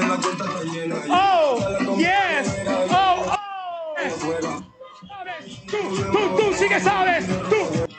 Oh, yes. Oh, oh. Yes. Sabes, tú sí que sabes. Tú.